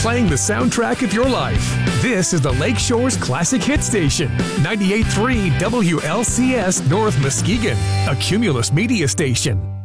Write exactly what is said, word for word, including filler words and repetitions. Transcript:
playing the soundtrack of your life. This is the Lakeshore's Classic Hit Station, ninety-eight point three W L C S North Muskegon, a Cumulus Media station.